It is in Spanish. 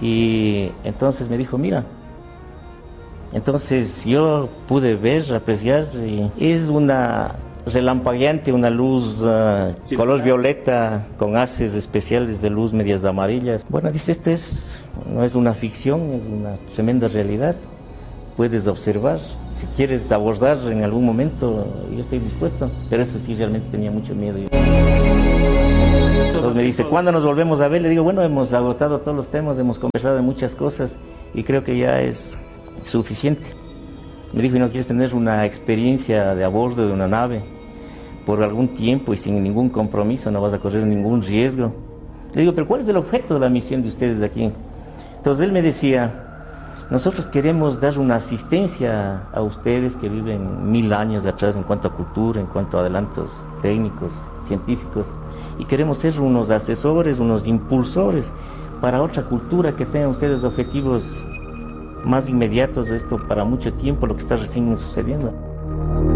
Y entonces me dijo, mira, entonces yo pude ver, apreciar, y es una relampagueante, una luz color violeta con haces especiales de luz medias amarillas. Bueno, dice, no es una ficción, es una tremenda realidad. Puedes observar, si quieres abordar en algún momento, yo estoy dispuesto, pero eso sí, realmente tenía mucho miedo. Entonces me dice, ¿cuándo nos volvemos a ver? Le digo, bueno, hemos agotado todos los temas, hemos conversado de muchas cosas y creo que ya es suficiente. Me dijo, ¿y no quieres tener una experiencia de a bordo de una nave por algún tiempo y sin ningún compromiso? No vas a correr ningún riesgo. Le digo, ¿pero cuál es el objeto de la misión de ustedes de aquí? Entonces él me decía, nosotros queremos dar una asistencia a ustedes que viven 1000 años atrás en cuanto a cultura, en cuanto a adelantos técnicos, científicos, y queremos ser unos asesores, unos impulsores para otra cultura, que tengan ustedes objetivos más inmediatos de esto para mucho tiempo, lo que está recién sucediendo.